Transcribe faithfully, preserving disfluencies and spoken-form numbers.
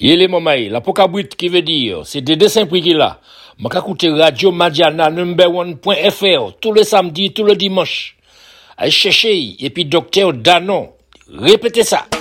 Yele mamaï, la pokabrit qui veut dire, c'est des dessins prix qu'il a. M'a écouté Radio Madiana number one point F R tous les samedis, tous les dimanches. Allez chercher, et puis docteur Danon. Répétez ça.